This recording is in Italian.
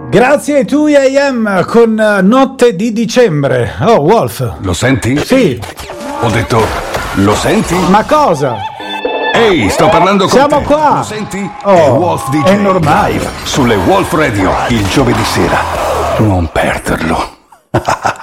Grazie ai 2AM con Notte di dicembre. Oh, Wolf. Lo senti? Sì. Ho detto, lo senti? Ma cosa? Ehi, sto parlando con Siamo te. qua. Lo senti? Oh, è Wolf DJ è normale. live sulle Wolf Radio il giovedì sera. Non perderlo.